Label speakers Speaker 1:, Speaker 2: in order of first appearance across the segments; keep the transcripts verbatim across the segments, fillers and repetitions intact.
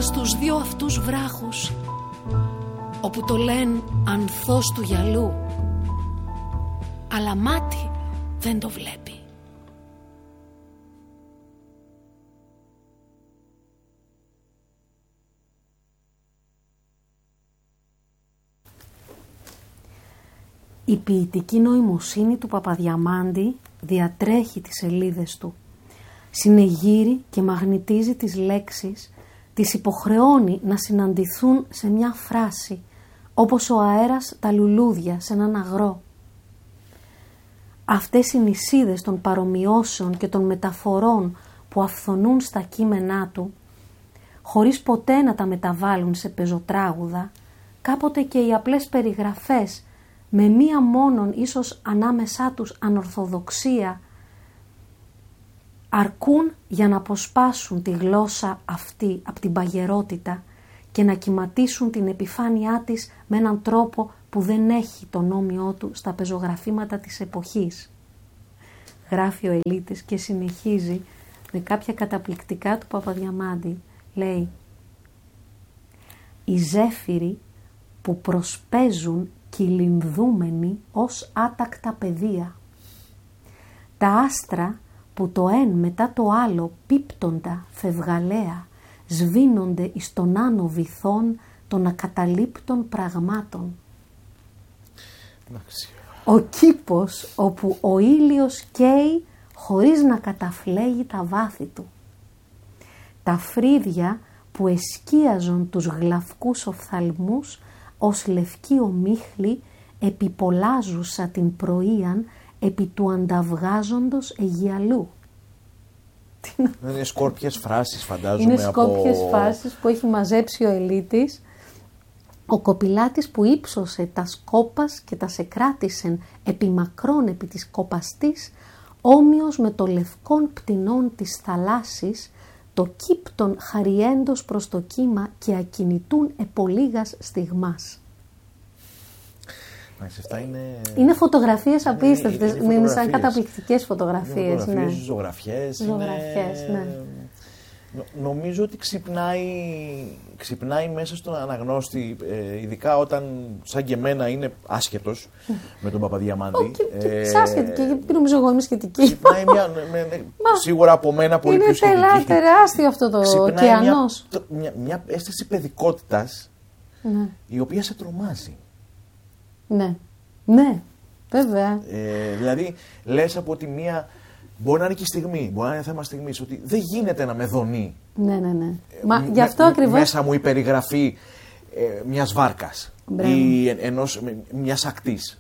Speaker 1: στους δυο αυτούς βράχους, όπου το λένε ανθός του γυαλού, αλλά μάτι δεν το βλέπει. Η ποιητική νοημοσύνη του Παπαδιαμάντη διατρέχει τις σελίδες του. Συνεγείρει και μαγνητίζει τις λέξεις, τις υποχρεώνει να συναντηθούν σε μια φράση, όπως ο αέρας τα λουλούδια σε έναν αγρό. Αυτές οι νησίδες των παρομοιώσεων και των μεταφορών που αυθονούν στα κείμενά του, χωρίς ποτέ να τα μεταβάλουν σε πεζοτράγουδα, κάποτε και οι απλές περιγραφές με μία μόνον ίσως ανάμεσά τους ανορθοδοξία, αρκούν για να αποσπάσουν τη γλώσσα αυτή από την παγερότητα και να κυματίσουν την επιφάνειά της με έναν τρόπο που δεν έχει τον όμοιό του στα πεζογραφήματα της εποχής. Γράφει ο Ελίτης και συνεχίζει με κάποια καταπληκτικά του Παπαδιαμάντη. Λέει: «Οι ζέφυροι που προσπέζουν κυλινδούμενοι ως άτακτα πεδία, τα άστρα που το εν μετά το άλλο πίπτοντα φευγαλαία σβήνονται εις τον άνω βυθών των ακαταλείπτων πραγμάτων. Ο κήπος όπου ο ήλιος καίει χωρίς να καταφλέγει τα βάθη του. Τα φρύδια που εσκίαζον τους γλαυκούς οφθαλμούς ως λευκή ομίχλη επιπολάζουσα την πρωίαν επί του ανταυγάζοντος αιγιαλού».
Speaker 2: Είναι σκόρπιες φράσεις, φαντάζομαι.
Speaker 1: Είναι σκόρπιες
Speaker 2: από...
Speaker 1: φράσεις που έχει μαζέψει ο Ελίτης, ο κοπηλάτης που ύψωσε τα σκόπας και τα σε κράτησεν επί μακρόν επί της κοπαστής, όμοιος με το λευκόν πτηνών της θαλάσσης, το κύπτον χαριέντος προς το κύμα και ακινητούν επολίγας στιγμάς.
Speaker 2: Είναι...
Speaker 1: είναι φωτογραφίες απίστευτες, είναι, είναι,
Speaker 2: είναι
Speaker 1: σαν καταπληκτικές φωτογραφίες.
Speaker 2: Είναι φωτογραφίες,
Speaker 1: ναι.
Speaker 2: ζωγραφιές.
Speaker 1: ζωγραφιές
Speaker 2: είναι...
Speaker 1: ναι.
Speaker 2: Νομίζω ότι ξυπνάει, ξυπνάει μέσα στον αναγνώστη, ε, ειδικά όταν σαν και εμένα είναι άσχετος με τον Παπαδιαμάντη.
Speaker 1: Και, και ε, άσχετη, και γιατί νομίζω εγώ είμαι σχετική.
Speaker 2: Ξυπνάει μια, με, με, σίγουρα από μένα πολύ πιο σχετική.
Speaker 1: Είναι τεράστιο αυτό το ωκεανός.
Speaker 2: Μια, μια, μια αίσθηση παιδικότητας, ναι, η οποία σε τρομάζει.
Speaker 1: Ναι, ναι, βέβαια.
Speaker 2: Ε, δηλαδή, λες από τη μία, μπορεί να είναι και η στιγμή, μπορεί να είναι θέμα στιγμής, ότι δεν γίνεται να με δονεί.
Speaker 1: Ναι, ναι, ναι.
Speaker 2: Ε,
Speaker 1: Μα
Speaker 2: με,
Speaker 1: γι' αυτό ακριβώς...
Speaker 2: Μέσα μου η περιγραφή ε, μιας βάρκας, μπράβο, ή ενός, μιας ακτής,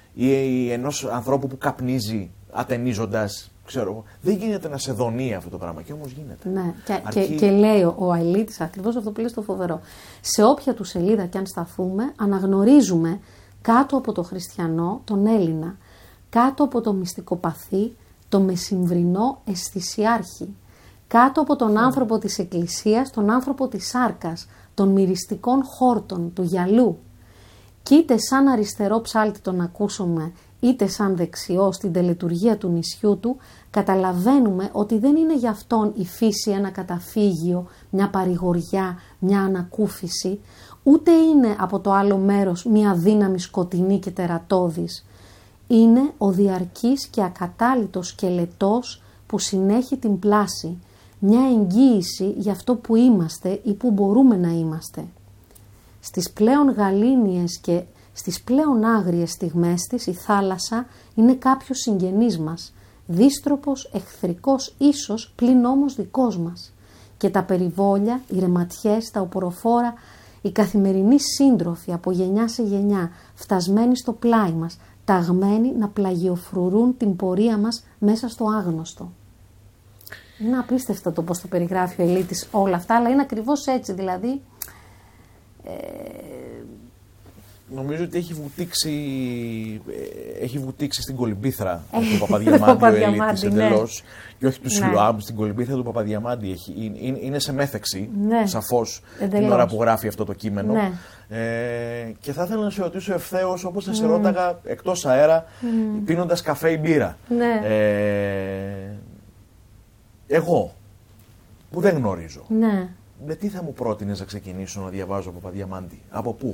Speaker 2: ή ενός ανθρώπου που καπνίζει ατενίζοντας, ξέρω εγώ. Δεν γίνεται να σε δονεί αυτό το πράγμα, και όμως γίνεται.
Speaker 1: Ναι, και,
Speaker 2: Αρκεί...
Speaker 1: και, και λέει ο, ο Αηλίτης ακριβώς αυτό που λέει στο φοβερό. Σε όποια του σελίδα κι αν σταθούμε, αναγνωρίζουμε κάτω από το χριστιανό, τον Έλληνα, κάτω από το μυστικοπαθή, το μεσημβρινό αισθησιάρχη, κάτω από τον mm. άνθρωπο της εκκλησίας, τον άνθρωπο της σάρκας, των μυριστικών χόρτων, του γυαλού. Κι είτε σαν αριστερό ψάλτη τον ακούσουμε, είτε σαν δεξιό στην τελετουργία του νησιού του, καταλαβαίνουμε ότι δεν είναι για αυτόν η φύση ένα καταφύγιο, μια παρηγοριά, μια ανακούφιση, ούτε είναι από το άλλο μέρος μια δύναμη σκοτεινή και τερατώδης. Είναι ο διαρκής και ακατάλητος σκελετός που συνέχει την πλάση, μια εγγύηση για αυτό που είμαστε ή που μπορούμε να είμαστε. Στις πλέον γαλήνιες και στις πλέον άγριες στιγμές της η θάλασσα είναι κάποιος συγγενής μας, δίστροπος, εχθρικός ίσως, πλην όμως δικός μας. Και τα περιβόλια, οι ρεματιές, τα οποροφόρα, οι καθημερινοί σύντροφοι από γενιά σε γενιά, φτασμένοι στο πλάι μας, ταγμένοι να πλαγιοφρουρούν την πορεία μας μέσα στο άγνωστο. Είναι απίστευτο το πώς το περιγράφει ο Ελίτης όλα αυτά, αλλά είναι ακριβώς έτσι, δηλαδή... Ε...
Speaker 2: Νομίζω ότι έχει βουτήξει, έχει βουτήξει στην κολυμπήθρα του Παπαδιαμάντη ο Ελίτης εντελώς, ναι, και όχι του Σιλουάμ, ναι, στην κολυμπήθρα του Παπαδιαμάντη. Έχει, είναι, είναι σε μέθεξη, ναι, σαφώς, εντελώς, την ώρα που γράφει αυτό το κείμενο. Ναι. Ε, και θα ήθελα να σε ρωτήσω ευθέως, όπως θα σε mm. ρώταγα εκτός αέρα, mm. πίνοντας καφέ ή μπύρα.
Speaker 1: Ναι.
Speaker 2: Ε, εγώ, που δεν γνωρίζω,
Speaker 1: ναι,
Speaker 2: με τι θα μου πρότεινες να ξεκινήσω να διαβάζω Παπαδιαμάντη, από πού?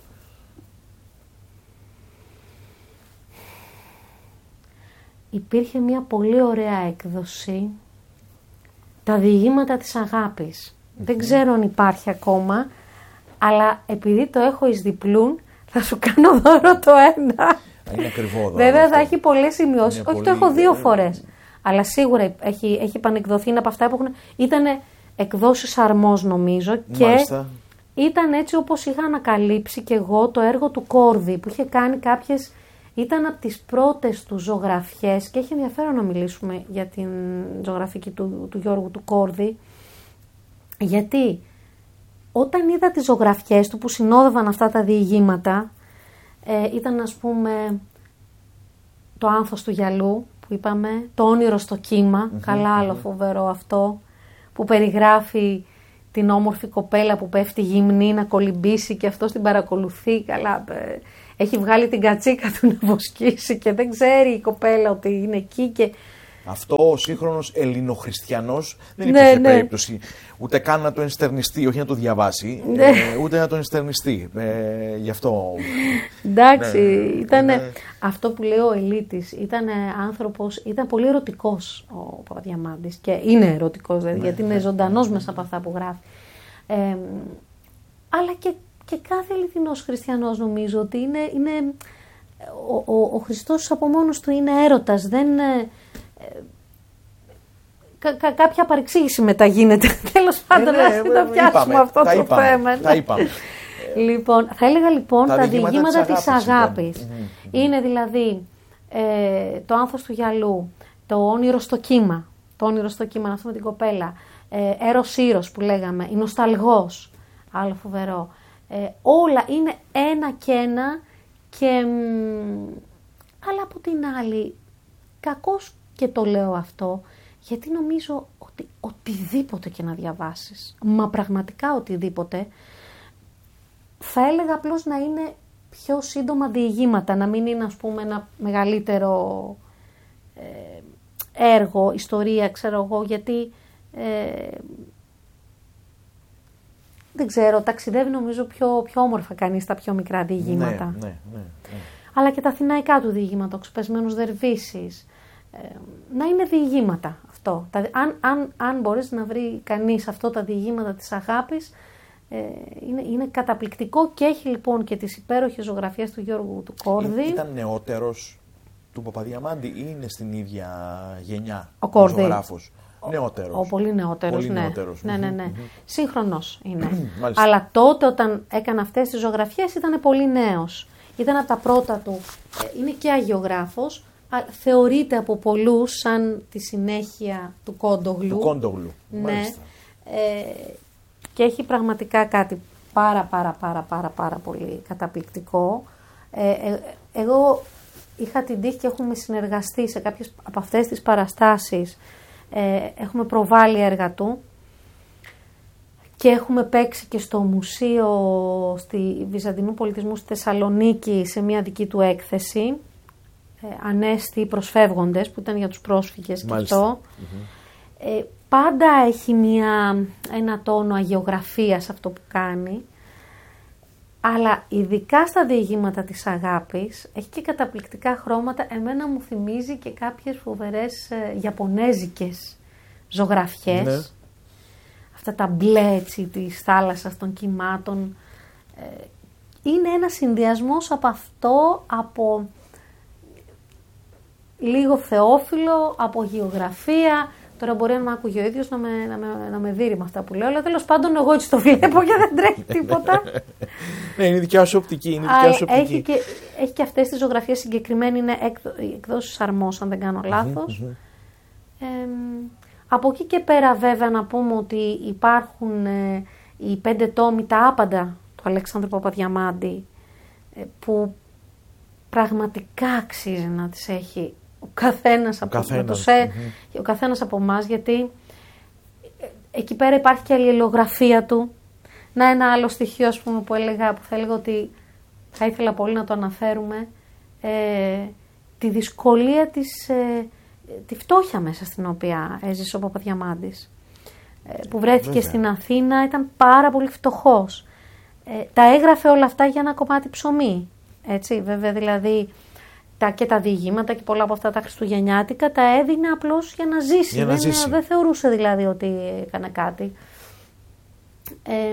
Speaker 1: Υπήρχε μια πολύ ωραία έκδοση, τα διηγήματα της αγάπης. Mm-hmm. Δεν ξέρω αν υπάρχει ακόμα, αλλά επειδή το έχω εις διπλούν, θα σου κάνω δώρο το ένα.
Speaker 2: Είναι ακριβό δώρο.
Speaker 1: Βέβαια αυτό. Θα έχει πολλές σημειώσεις, όχι πολύ... το έχω δύο φορές, αλλά σίγουρα έχει, έχει επανεκδοθεί, είναι από αυτά που έχουν... Ήτανε εκδόσεις Αρμός νομίζω.
Speaker 2: Μάλιστα.
Speaker 1: Και ήταν έτσι όπως είχα ανακαλύψει και εγώ το έργο του Κόρδη, που είχε κάνει κάποιες... Ήταν από τις πρώτες του ζωγραφιές και έχει ενδιαφέρον να μιλήσουμε για την ζωγραφική του, του Γιώργου του Κόρδη, γιατί όταν είδα τις ζωγραφιές του που συνόδευαν αυτά τα διηγήματα, ε, ήταν ας πούμε το Άνθος του Γυαλού που είπαμε, το Όνειρο στο κύμα, mm-hmm, καλά άλλο mm-hmm. φοβερό αυτό, που περιγράφει την όμορφη κοπέλα που πέφτει γυμνή να κολυμπήσει και αυτός την παρακολουθεί, καλά... Ε, έχει βγάλει την κατσίκα του να βοσκήσει και δεν ξέρει η κοπέλα ότι είναι εκεί. Και...
Speaker 2: Αυτό ο σύγχρονος ελληνοχριστιανός δεν υπήρχε ναι, ναι. περίπτωση ούτε καν να το ενστερνιστεί, όχι να το διαβάσει, ναι. ε, ούτε να το ενστερνιστεί. Ε, γι' αυτό.
Speaker 1: Εντάξει, ναι, ήταν ναι. αυτό που λέει ο Ελίτης. Ήταν άνθρωπος, ήταν πολύ ερωτικός ο Παπαδιαμάντης και είναι ερωτικός, δηλαδή, ναι, γιατί ναι, είναι ζωντανός ναι, μέσα από αυτά που γράφει. Ε, αλλά και Και κάθε αληθινός χριστιανός νομίζω ότι είναι, είναι ο, ο, ο Χριστός από μόνος του είναι έρωτας. Δεν, ε, κα, κα, κάποια παρεξήγηση μετά γίνεται. Τέλος πάντων, ε, ναι, να το πιάσουμε αυτό το
Speaker 2: είπαμε,
Speaker 1: θέμα.
Speaker 2: Τα είπαμε.
Speaker 1: Λοιπόν, θα έλεγα λοιπόν τα,
Speaker 2: τα
Speaker 1: διηγήματα της αγάπης. αγάπης.
Speaker 2: Mm-hmm.
Speaker 1: Είναι δηλαδή ε, το Άνθος του Γυαλού, το Όνειρο στο κύμα, το Όνειρο στο κύμα, αυτό με την κοπέλα, ε, Έρος Ήρος που λέγαμε, η Νοσταλγός, άλλο φοβερό. Ε, όλα είναι ένα και ένα και μ, αλλά από την άλλη κακώς και το λέω αυτό, γιατί νομίζω ότι οτιδήποτε και να διαβάσεις, μα πραγματικά οτιδήποτε, θα έλεγα απλώς να είναι πιο σύντομα διηγήματα, να μην είναι ας πούμε ένα μεγαλύτερο ε, έργο, ιστορία, ξέρω εγώ, γιατί ε, δεν ξέρω, ταξιδεύει νομίζω πιο, πιο όμορφα κανείς τα πιο μικρά διηγήματα.
Speaker 2: Ναι, ναι, ναι, ναι.
Speaker 1: Αλλά και τα αθηναϊκά του διηγήματα, ο Ξεπεσμένος Δερβίσης, ε, να είναι διηγήματα αυτό. Τα, αν, αν, αν μπορείς να βρει κανείς αυτό τα διηγήματα της αγάπης, ε, είναι, είναι καταπληκτικό και έχει λοιπόν και τις υπέροχες ζωγραφιές του Γιώργου του Κόρδη.
Speaker 2: Ήταν νεότερος του Παπαδιαμάντη ή είναι στην ίδια γενιά
Speaker 1: ο Κόρδη?
Speaker 2: Ο ζωγράφος. Νεότερος.
Speaker 1: Ο, ο πολύ νεότερος,
Speaker 2: πολύ
Speaker 1: ναι.
Speaker 2: νεότερος.
Speaker 1: Ναι, ναι, ναι. Mm-hmm. Σύγχρονος είναι.
Speaker 2: Μάλιστα.
Speaker 1: Αλλά τότε όταν έκανε αυτές τις ζωγραφιές ήταν πολύ νέος. Ήταν από τα πρώτα του. Είναι και αγιογράφος. Θεωρείται από πολλούς σαν τη συνέχεια του Κόντογλου.
Speaker 2: Του Κόντογλου,
Speaker 1: ναι.
Speaker 2: Μάλιστα.
Speaker 1: Ε, και έχει πραγματικά κάτι πάρα πάρα πάρα πάρα πάρα πολύ καταπληκτικό. Ε, ε, εγώ είχα την τύχη και έχουμε συνεργαστεί σε κάποιες από αυτές τις παραστάσεις. Ε, έχουμε προβάλει έργα του και έχουμε παίξει και στο Μουσείο στη Βυζαντινού Πολιτισμού στη Θεσσαλονίκη σε μια δική του έκθεση, ε, Ανέστη προσφεύγοντες, που ήταν για τους πρόσφυγες και αυτό. Mm-hmm. Ε, πάντα έχει μια, ένα τόνο αγιογραφίας αυτό που κάνει, αλλά ειδικά στα διηγήματα της αγάπης έχει και καταπληκτικά χρώματα. Εμένα μου θυμίζει και κάποιες φοβερές ε, ιαπωνέζικες ζωγραφιές. Ναι. Αυτά τα μπλε έτσι, της θάλασσας, των κυμάτων. Ε, είναι ένας συνδυασμός από αυτό, από λίγο θεόφιλο, από γεωγραφία. Τώρα μπορεί να με άκουγε ο ίδιος να με, να, με, να με δείρει με αυτά που λέω, αλλά τέλος πάντων εγώ έτσι το βλέπω και δεν τρέχει τίποτα.
Speaker 2: Ναι, είναι δικιά σου οπτική. Είναι δικιά σου οπτική.
Speaker 1: Έχει, και, έχει και αυτές τις ζωγραφίες συγκεκριμένη, είναι εκδόσεις Αρμός, αν δεν κάνω λάθος. Mm-hmm, mm-hmm. Ε, από εκεί και πέρα βέβαια να πούμε ότι υπάρχουν ε, οι πέντε τόμοι, τα άπαντα του Αλέξανδρου Παπαδιαμάντη, ε, που πραγματικά αξίζει να τις έχει ο καθένας από, καθένας. Το mm-hmm. ο καθένας από εμάς, γιατί εκεί πέρα υπάρχει και η αλληλογραφία του. Να ένα άλλο στοιχείο ας πούμε, που, έλεγα, που θα έλεγα ότι θα ήθελα πολύ να το αναφέρουμε, ε, τη δυσκολία της, ε, τη φτώχεια μέσα στην οποία έζησε ο Παπαδιαμάντης. που βρέθηκε
Speaker 2: Βέβαια.
Speaker 1: στην Αθήνα ήταν πάρα πολύ φτωχός. Ε, τα έγραφε όλα αυτά για ένα κομμάτι ψωμί. Έτσι, βέβαια, δηλαδή τα, και τα διηγήματα και πολλά από αυτά τα χριστουγεννιάτικα τα έδινε απλώς για να ζήσει.
Speaker 2: Για να
Speaker 1: δεν,
Speaker 2: ζήσει.
Speaker 1: δεν θεωρούσε δηλαδή ότι έκανε κάτι. Ε,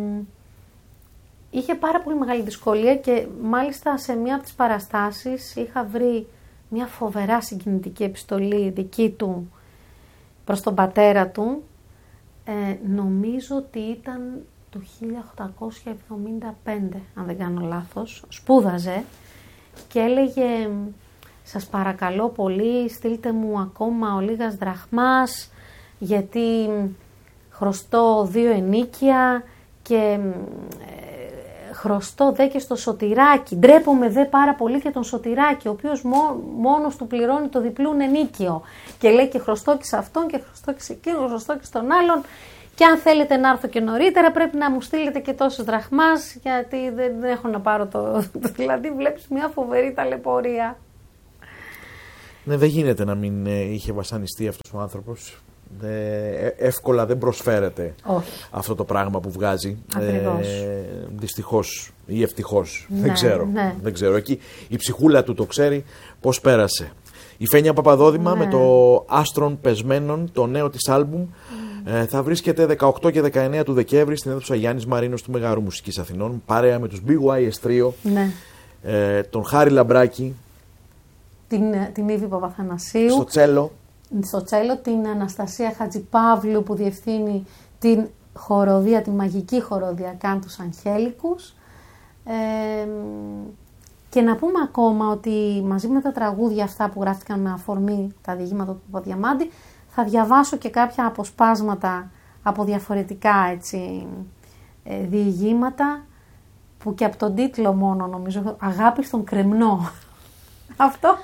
Speaker 1: είχε πάρα πολύ μεγάλη δυσκολία και μάλιστα σε μία από τις παραστάσεις είχα βρει μια φοβερά συγκινητική επιστολή δική του προς τον πατέρα του. Ε, νομίζω ότι ήταν το χίλια οκτακόσια εβδομήντα πέντε, αν δεν κάνω λάθος. Σπούδαζε και έλεγε «Σας παρακαλώ πολύ, στείλτε μου ακόμα ο λίγας δραχμάς, γιατί χρωστώ δύο ενίκια και ε, χρωστώ δε και στο Σωτηράκι. Ντρέπομαι δε πάρα πολύ και τον Σωτηράκι, ο οποίος μό, μόνος του πληρώνει το διπλούν ενίκιο». Και λέει και χρωστώ και σε αυτόν και χρωστώ και σε εκείνον, χρωστώ και στον άλλον. Και αν θέλετε να έρθω και νωρίτερα πρέπει να μου στείλετε και τόσες δραχμάς, γιατί δεν, δεν έχω να πάρω το, το... Δηλαδή βλέπεις μια φοβερή ταλαιπωρία.
Speaker 2: Ναι, δεν γίνεται να μην ε, είχε βασανιστεί αυτός ο άνθρωπος. Ε, εύκολα δεν προσφέρεται.
Speaker 1: Όχι.
Speaker 2: Αυτό το πράγμα που βγάζει.
Speaker 1: Ακριβώς.
Speaker 2: Ε, δυστυχώς ή ευτυχώς.
Speaker 1: Ναι,
Speaker 2: δεν ξέρω.
Speaker 1: ναι.
Speaker 2: Δεν ξέρω. Εκεί η ψυχούλα του το ξέρει πώς πέρασε. Η Φένια Παπαδόδημα,
Speaker 1: ναι,
Speaker 2: με το Άστρων Πεσμένων, το νέο της άλμπουμ, mm. ε, θα βρίσκεται δεκαοκτώ και δεκαεννέα του Δεκέμβρη στην αίθουσα Γιάννης Μαρίνος του Μεγάρου Μουσικής Αθηνών, παρέα με τους μπι γουάι ες Trio,
Speaker 1: ναι.
Speaker 2: ε, τον Χάρη Λαμπράκη,
Speaker 1: την, την Ήβη Παπαθανασίου,
Speaker 2: στο τσέλο,
Speaker 1: στο τσέλο, την Αναστασία Χατζηπαύλου που διευθύνει την χοροδία, τη μαγική χοροδία Κάντους Αγχέλικους. Ε, και να πούμε ακόμα ότι μαζί με τα τραγούδια αυτά που γράφτηκαν με αφορμή τα διηγήματα του Παπαδιαμάντη, θα διαβάσω και κάποια αποσπάσματα από διαφορετικά έτσι, ε, διηγήματα, που και από τον τίτλο μόνο νομίζω, «Αγάπη στον κρεμνό». Αυτό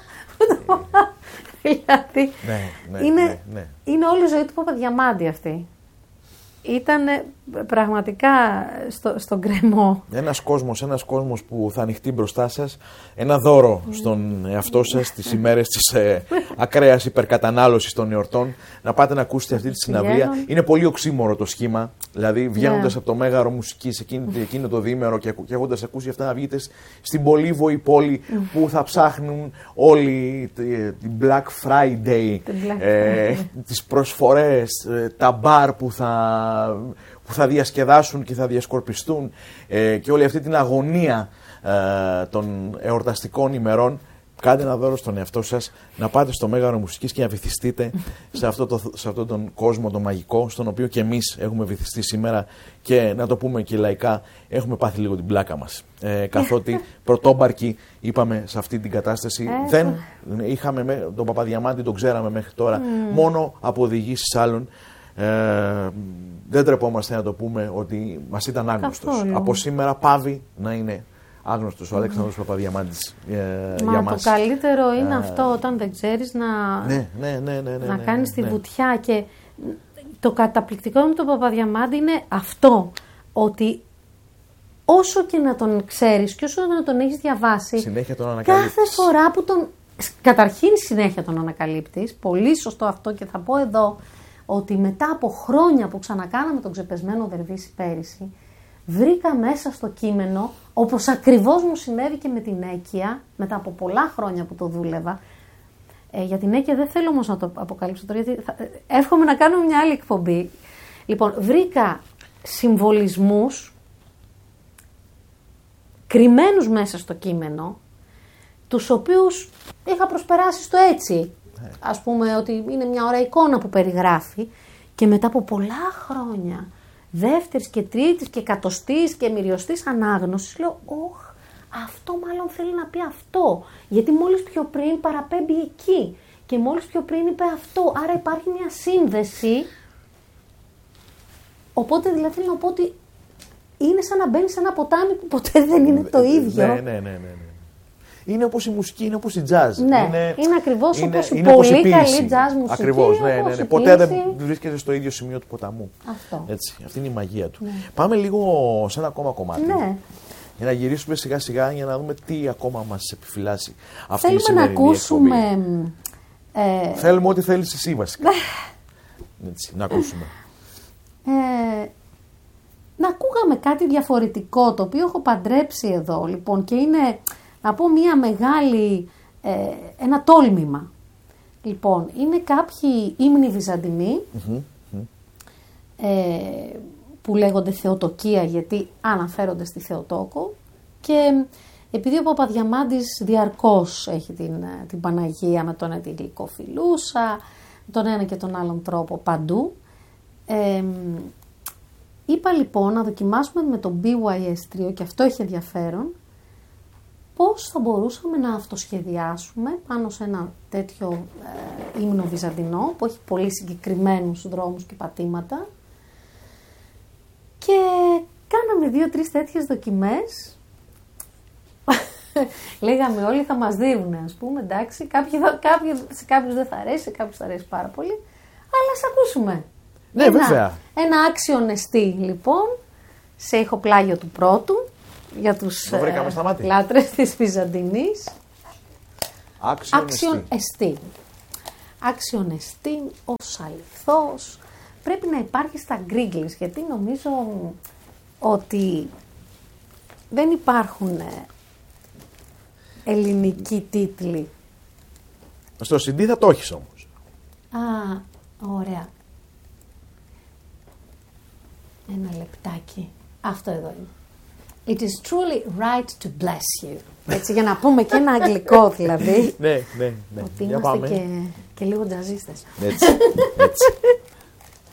Speaker 1: δηλαδή
Speaker 2: ναι, ναι,
Speaker 1: είναι,
Speaker 2: ναι, ναι.
Speaker 1: είναι όλη η ζωή του Παπαδιαμάντη αυτή. Ήταν πραγματικά στο, στον κρεμό.
Speaker 2: Ένας κόσμος, ένας κόσμος που θα ανοιχτεί μπροστά σας, ένα δώρο στον εαυτό σας τις ημέρες της ε, ακραίας υπερκατανάλωσης των εορτών. Να πάτε να ακούσετε αυτή τη συναυλία. Είναι πολύ οξύμορο το σχήμα. Δηλαδή, βγαίνοντας yeah. από το Μέγαρο Μουσικής εκείνο, εκείνο το διήμερο και, και έχοντας ακούσει αυτά, να βγείτε στην πολύβοη πόλη mm. που θα ψάχνουν όλοι την Black Friday, Black ε, τις προσφορές, τα μπαρ που θα. που θα διασκεδάσουν και θα διασκορπιστούν ε, και όλη αυτή την αγωνία ε, των εορταστικών ημερών. Κάντε ένα δώρο στον εαυτό σας, να πάτε στο Μέγαρο Μουσικής και να βυθιστείτε σε, αυτό το, σε αυτόν τον κόσμο τον μαγικό, στον οποίο και εμείς έχουμε βυθιστεί σήμερα και να το πούμε και λαϊκά, έχουμε πάθει λίγο την πλάκα μας. Ε, καθότι πρωτόμπαρκοι είπαμε σε αυτή την κατάσταση, δεν είχαμε τον Παπαδιαμάντη, τον ξέραμε μέχρι τώρα, mm. μόνο από οδηγήσεις άλλων. Ε, δεν τρεπόμαστε να το πούμε ότι μας ήταν άγνωστος. Καθόλου. Από σήμερα πάβει να είναι άγνωστος ο Αλέξανδρος Παπαδιαμάντης ε,
Speaker 1: Μα
Speaker 2: για
Speaker 1: το
Speaker 2: μας.
Speaker 1: καλύτερο είναι
Speaker 2: ε,
Speaker 1: αυτό, όταν δεν ξέρεις να,
Speaker 2: ναι, ναι, ναι, ναι, ναι,
Speaker 1: να
Speaker 2: ναι,
Speaker 1: κάνεις
Speaker 2: ναι,
Speaker 1: τη
Speaker 2: ναι.
Speaker 1: βουτιά. Και το καταπληκτικό με τον Παπαδιαμάντη είναι αυτό, ότι όσο και να τον ξέρεις και όσο να τον έχεις διαβάσει,
Speaker 2: συνέχεια τον ανακαλύπτεις.
Speaker 1: Κάθε φορά που τον... Καταρχήν συνέχεια τον ανακαλύπτεις, πολύ σωστό αυτό, και θα πω εδώ ότι μετά από χρόνια που ξανακάναμε τον Ξεπεσμένο Δερβίση πέρυσι, βρήκα μέσα στο κείμενο, όπως ακριβώς μου συνέβη και με την Έκεια, μετά από πολλά χρόνια που το δούλευα. Ε, για την Έκεια δεν θέλω όμως να το αποκαλύψω τώρα, γιατί θα, εύχομαι να κάνω μια άλλη εκπομπή. Λοιπόν, βρήκα συμβολισμούς κρυμμένους μέσα στο κείμενο, τους οποίους είχα προσπεράσει στο έτσι. Ας πούμε ότι είναι μια ωραία εικόνα που περιγράφει, και μετά από πολλά χρόνια δεύτερης και τρίτης και εκατοστής και μυριωστής ανάγνωσης λέω, όχ, αυτό μάλλον θέλει να πει αυτό, γιατί μόλις πιο πριν παραπέμπει εκεί και μόλις πιο πριν είπε αυτό, άρα υπάρχει μια σύνδεση. Οπότε δηλαδή θέλω να πω ότι είναι σαν να μπαίνει σε ένα ποτάμι που ποτέ δεν είναι το ίδιο.
Speaker 2: Ναι, ναι, ναι, ναι. Είναι όπως η μουσική, είναι όπως η jazz.
Speaker 1: Ναι, είναι, είναι ακριβώς είναι, όπως η είναι πολύ η καλή jazz μουσική.
Speaker 2: Ακριβώς, ναι, ναι, ναι. Ποτέ δεν βρίσκεται στο ίδιο σημείο του ποταμού.
Speaker 1: Αυτό.
Speaker 2: Έτσι, αυτή είναι η μαγεία του.
Speaker 1: Ναι.
Speaker 2: Πάμε λίγο σε ένα ακόμα κομμάτι.
Speaker 1: Ναι.
Speaker 2: Για να γυρίσουμε σιγά σιγά για να δούμε τι ακόμα μας επιφυλάσσει αυτή
Speaker 1: Θέλουμε
Speaker 2: η σημερινή
Speaker 1: να ακούσουμε.
Speaker 2: Ε... Θέλουμε ό,τι θέλεις εσύ βασικά. Έτσι, να ακούσουμε.
Speaker 1: ε, να ακούγαμε κάτι διαφορετικό, το οποίο έχω παντρέψει εδώ, λοιπόν, και είναι, να πω, μια μεγάλη, ε, ένα τόλμημα. Λοιπόν, είναι κάποιοι ύμνοι Βυζαντινοί, mm-hmm. ε, που λέγονται Θεοτοκία, γιατί αναφέρονται στη Θεοτόκο, και επειδή ο Παπαδιαμάντης διαρκώς έχει την, την Παναγία με τον τη γλυκοφιλούσα, με τον ένα και τον άλλον τρόπο παντού, ε, είπα λοιπόν να δοκιμάσουμε με το μπι γουάι ες τρία, και αυτό έχει ενδιαφέρον, πώς θα μπορούσαμε να αυτοσχεδιάσουμε πάνω σε ένα τέτοιο ε, ύμνο βυζαντινό που έχει πολύ συγκεκριμένους δρόμους και πατήματα, και κάναμε δύο-τρεις τέτοιες δοκιμές. Λέγαμε όλοι θα μας δίνουν, ας πούμε, εντάξει, κάποιοι, κάποιοι, σε κάποιους δεν θα αρέσει, σε κάποιους θα αρέσει πάρα πολύ, αλλά ας ακούσουμε.
Speaker 2: Ναι,
Speaker 1: ένα,
Speaker 2: βέβαια.
Speaker 1: Ένα άξιον εστί, λοιπόν, σε ηχοπλάγιο του πρώτου, για τους ε, λάτρες της Βυζαντινής.
Speaker 2: Άξιον
Speaker 1: εστί. Άξιον εστί, ως αληθώς, πρέπει να υπάρχει στα γκρίγκλις, γιατί νομίζω ότι δεν υπάρχουν ελληνικοί τίτλοι.
Speaker 2: Στο σι ντι θα το έχεις όμως.
Speaker 1: Α, ωραία. Ένα λεπτάκι. Αυτό εδώ είναι. It is truly right to bless you. Έτσι, για να πούμε και ένα αγγλικό δηλαδή.
Speaker 2: Ναι, ναι, ναι.
Speaker 1: Ότι είμαστε και, και λίγο τζαζίστες.
Speaker 2: Έτσι, έτσι.